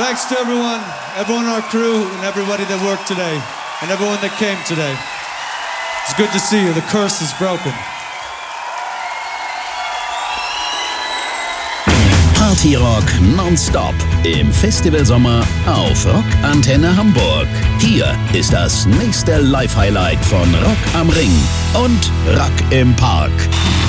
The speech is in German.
Thanks to everyone on our crew and everybody that worked today and everyone that came today. It's good to see you. The curse is broken. Party Rock nonstop im Festivalsommer auf Rock Antenne Hamburg. Hier ist das nächste Live-Highlight von Rock am Ring und Rock im Park.